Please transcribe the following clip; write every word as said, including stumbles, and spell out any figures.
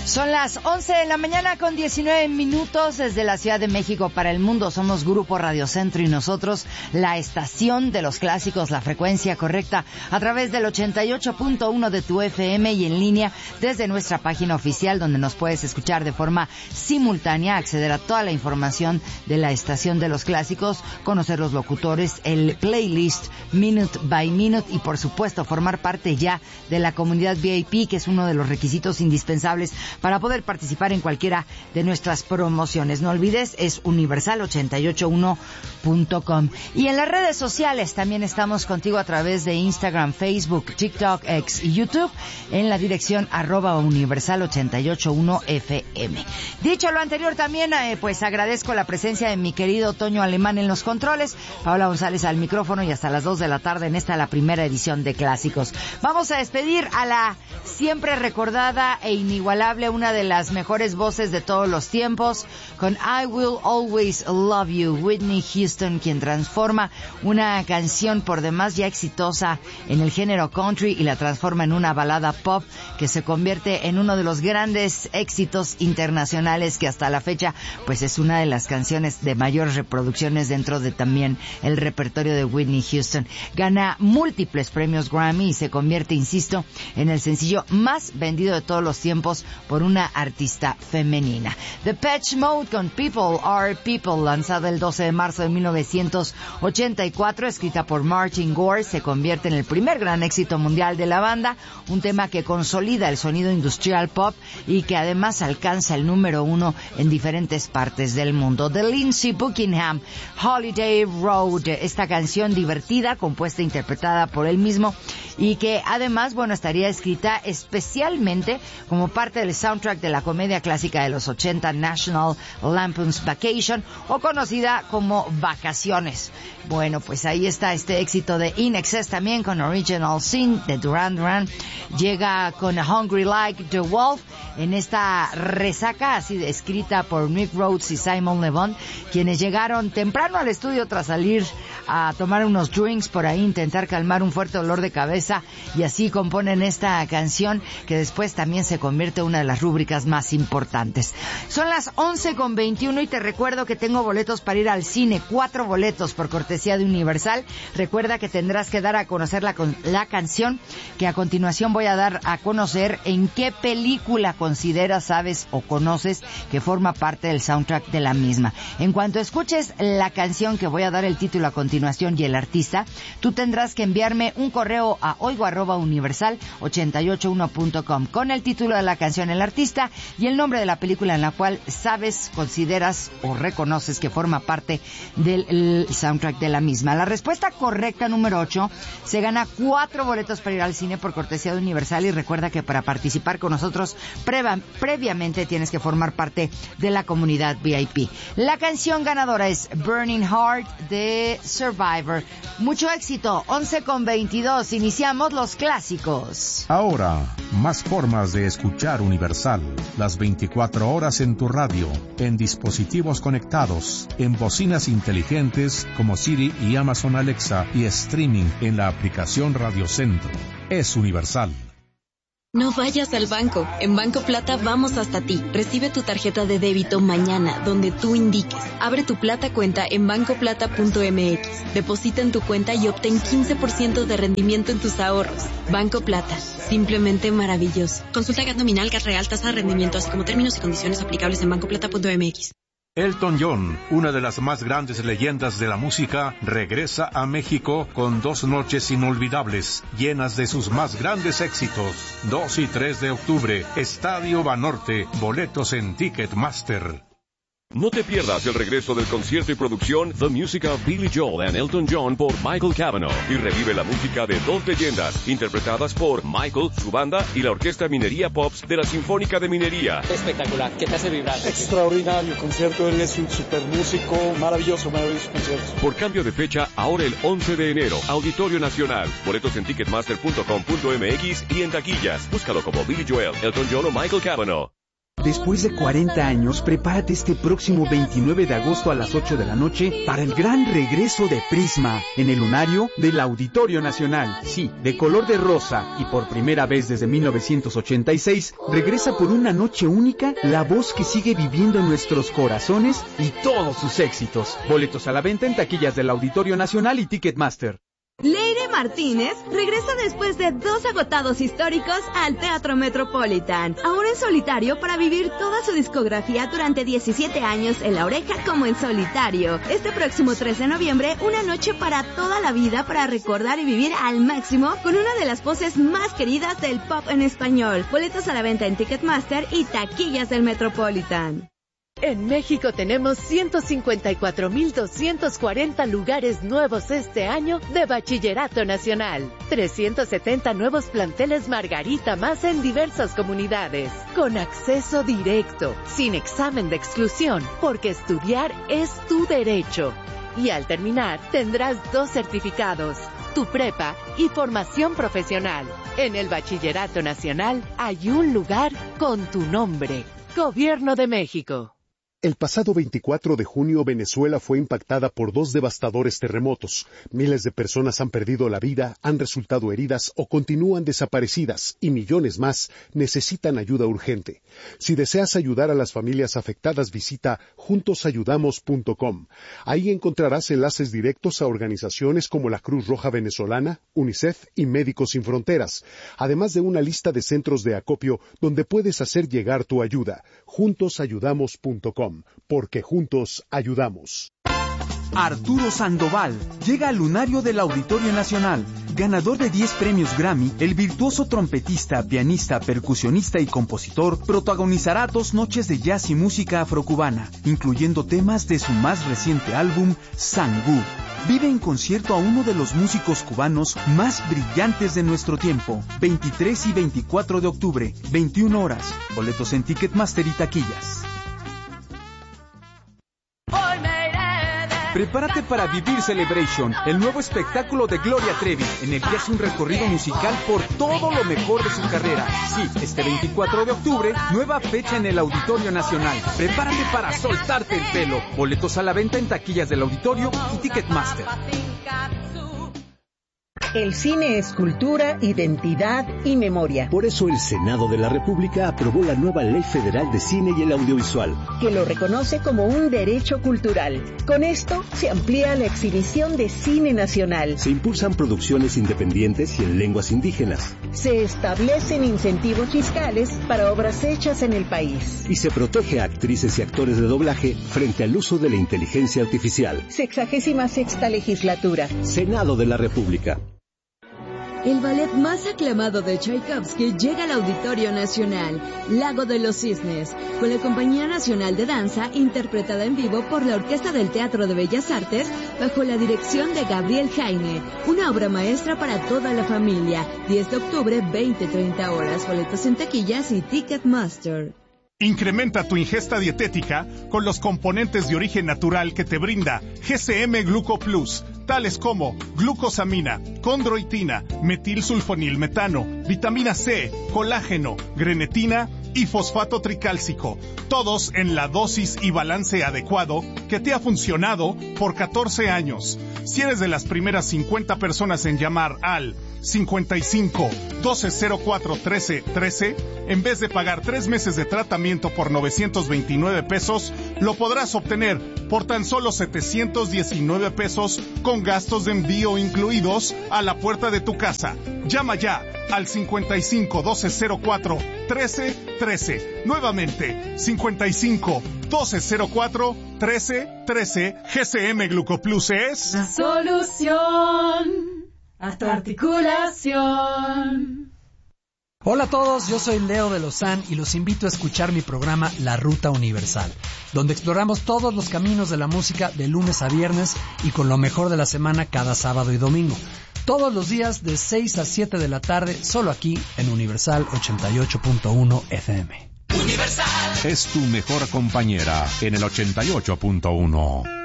Son las once de la mañana con diecinueve minutos desde la Ciudad de México para el mundo. Somos Grupo Radio Centro y nosotros la estación de los clásicos, la frecuencia correcta a través del ochenta y ocho punto uno de tu F M y en línea desde nuestra página oficial donde nos puedes escuchar de forma simultánea, acceder a toda la información de la estación de los clásicos, conocer los locutores, el playlist minute by minute y por supuesto formar parte ya de la comunidad V I P, que es uno de los requisitos indispensables para poder participar en cualquiera de nuestras promociones. No olvides, es universal ochenta y ocho uno punto com. Y en las redes sociales también estamos contigo a través de Instagram, Facebook, TikTok, X y YouTube en la dirección arroba universal ochenta y ocho uno F M. Dicho lo anterior, también eh, pues agradezco la presencia de mi querido Toño Alemán en los controles, Paola González al micrófono y hasta las dos de la tarde en esta la primera edición de Clásicos. Vamos a despedir a la siempre recordada e inigualable, una de las mejores voces de todos los tiempos, con I Will Always Love You, Whitney Houston, quien transforma una canción por demás ya exitosa en el género country y la transforma en una balada pop que se convierte en uno de los grandes éxitos internacionales, que hasta la fecha pues es una de las canciones de mayores reproducciones dentro de también el repertorio de Whitney Houston. Gana múltiples premios Grammy y se convierte, insisto, en el sencillo más vendido de todos los tiempos por una artista femenina. Depeche Mode con People Are People, lanzada el doce de marzo de mil novecientos ochenta y cuatro, escrita por Martin Gore, se convierte en el primer gran éxito mundial de la banda, un tema que consolida el sonido industrial pop y que además alcanza el número uno en diferentes partes del mundo. De Lindsey Buckingham, Holiday Road, esta canción divertida, compuesta e interpretada por él mismo y que además, bueno, estaría escrita especialmente como parte del soundtrack de la comedia clásica de los ochenta, National Lampoon's Vacation, o conocida como Vacaciones. Bueno, pues ahí está este éxito de In Excess también con Original Sin de Duran Duran. Llega con Hungry Like the Wolf en esta resaca así escrita por Nick Rhodes y Simon Le Bon, quienes llegaron temprano al estudio tras salir a tomar unos drinks por ahí, intentar calmar un fuerte dolor de cabeza, y así componen esta canción que después también se convierte en una de las rúbricas más importantes. Son las once con veintiuno y te recuerdo que tengo boletos para ir al cine, cuatro boletos por cortesía de Universal. Recuerda que tendrás que dar a conocer la, la canción que a continuación voy a dar a conocer. ¿En qué película consideras, sabes o conoces que forma parte del soundtrack de la misma? En cuanto escuches la canción que voy a dar el título a continuación y el artista, tú tendrás que enviarme un correo a oigo arroba universal ochenta y ocho uno punto com con el título de la canción, el artista y el nombre de la película en la cual sabes, consideras o reconoces que forma parte del soundtrack de la misma. La respuesta correcta, número ocho, se gana cuatro boletos para ir al cine por cortesía de Universal, y recuerda que para participar con nosotros preva, previamente tienes que formar parte de la comunidad V I P. La canción ganadora es Burning Heart de Survivor. Mucho éxito. Once con veintidós, iniciamos los clásicos. Ahora, más formas de escuchar Universal. Las veinticuatro horas en tu radio, en dispositivos conectados, en bocinas inteligentes como Siri y Amazon Alexa, y streaming en la aplicación Radio Centro. Es Universal. No vayas al banco. En Banco Plata vamos hasta ti. Recibe tu tarjeta de débito mañana, donde tú indiques. Abre tu Plata cuenta en banco plata punto m x. Deposita en tu cuenta y obtén quince por ciento de rendimiento en tus ahorros. Banco Plata. Simplemente maravilloso. Consulta G A T nominal, G A T real, tasa de rendimiento, así como términos y condiciones aplicables en banco plata punto m x. Elton John, una de las más grandes leyendas de la música, regresa a México con dos noches inolvidables, llenas de sus más grandes éxitos. dos y tres de octubre, Estadio Banorte, boletos en Ticketmaster. No te pierdas el regreso del concierto y producción The Music of Billy Joel and Elton John por Michael Cavanaugh, y revive la música de dos leyendas interpretadas por Michael, su banda y la Orquesta Minería Pops de la Sinfónica de Minería. Espectacular, ¿qué te hace vibrar? Extraordinario concierto, él es un super músico, maravilloso, maravilloso concierto. Por cambio de fecha, ahora el once de enero, Auditorio Nacional. Boletos en ticketmaster punto com punto m x y en taquillas. Búscalo como Billy Joel, Elton John o Michael Cavanaugh. Después de cuarenta años, prepárate este próximo veintinueve de agosto a las ocho de la noche para el gran regreso de Prisma en el lunario del Auditorio Nacional. Sí, de color de rosa y por primera vez desde mil novecientos ochenta y seis, regresa por una noche única la voz que sigue viviendo en nuestros corazones y todos sus éxitos. Boletos a la venta en taquillas del Auditorio Nacional y Ticketmaster. Leire Martínez regresa después de dos agotados históricos al Teatro Metropolitan, ahora en solitario para vivir toda su discografía durante diecisiete años en La Oreja como en solitario. Este próximo tres de noviembre, una noche para toda la vida para recordar y vivir al máximo con una de las voces más queridas del pop en español. Boletos a la venta en Ticketmaster y taquillas del Metropolitan. En México tenemos ciento cincuenta y cuatro mil doscientos cuarenta lugares nuevos este año de Bachillerato Nacional. trescientos setenta nuevos planteles Margarita más en diversas comunidades. Con acceso directo, sin examen de exclusión, porque estudiar es tu derecho. Y al terminar, tendrás dos certificados, tu prepa y formación profesional. En el Bachillerato Nacional hay un lugar con tu nombre. Gobierno de México. El pasado veinticuatro de junio, Venezuela fue impactada por dos devastadores terremotos. Miles de personas han perdido la vida, han resultado heridas o continúan desaparecidas, y millones más necesitan ayuda urgente. Si deseas ayudar a las familias afectadas, visita juntos ayudamos punto com. Ahí encontrarás enlaces directos a organizaciones como la Cruz Roja Venezolana, UNICEF y Médicos Sin Fronteras, además de una lista de centros de acopio donde puedes hacer llegar tu ayuda. juntos ayudamos punto com. Porque juntos ayudamos. Arturo Sandoval llega al lunario del Auditorio Nacional. Ganador de diez premios Grammy, el virtuoso trompetista, pianista, percusionista y compositor protagonizará dos noches de jazz y música afrocubana, incluyendo temas de su más reciente álbum, Sangú. Vive en concierto a uno de los músicos cubanos más brillantes de nuestro tiempo. veintitrés y veinticuatro de octubre, veintiuna horas. Boletos en Ticketmaster y taquillas. Prepárate para Vivir Celebration, el nuevo espectáculo de Gloria Trevi, en el que hace un recorrido musical por todo lo mejor de su carrera. Sí, este veinticuatro de octubre, nueva fecha en el Auditorio Nacional. Prepárate para soltarte el pelo. Boletos a la venta en taquillas del Auditorio y Ticketmaster. El cine es cultura, identidad y memoria. Por eso el Senado de la República aprobó la nueva Ley Federal de Cine y el Audiovisual, que lo reconoce como un derecho cultural. Con esto se amplía la exhibición de cine nacional. Se impulsan producciones independientes y en lenguas indígenas. Se establecen incentivos fiscales para obras hechas en el país. Y se protege a actrices y actores de doblaje frente al uso de la inteligencia artificial. Sexagésima sexta legislatura. Senado de la República. El ballet más aclamado de Tchaikovsky llega al Auditorio Nacional, Lago de los Cisnes, con la Compañía Nacional de Danza, interpretada en vivo por la Orquesta del Teatro de Bellas Artes, bajo la dirección de Gabriel Jaime. Una obra maestra para toda la familia. diez de octubre, veinte treinta horas. Boletos en taquillas y Ticketmaster. Incrementa tu ingesta dietética con los componentes de origen natural que te brinda G C M Gluco Plus, tales como glucosamina, condroitina, metilsulfonilmetano, vitamina C, colágeno, grenetina y fosfato tricálcico, todos en la dosis y balance adecuado que te ha funcionado por catorce años. Si eres de las primeras cincuenta personas en llamar al cincuenta y cinco, doce cero cuatro, trece, trece, en vez de pagar tres meses de tratamiento por novecientos veintinueve pesos, lo podrás obtener por tan solo setecientos diecinueve pesos con gastos de envío incluidos a la puerta de tu casa. Llama ya al cincuenta y cinco, doce cero cuatro, trece, trece. Nuevamente, cincuenta y cinco, doce cero cuatro, trece, trece. G C M Glucoplus es la solución a tu articulación. Hola a todos, yo soy Leo de Lozán y los invito a escuchar mi programa La Ruta Universal, donde exploramos todos los caminos de la música de lunes a viernes y con lo mejor de la semana cada sábado y domingo. Todos los días de seis a siete de la tarde, solo aquí en Universal ochenta y ocho punto uno F M. Universal es tu mejor compañera en el ochenta y ocho punto uno.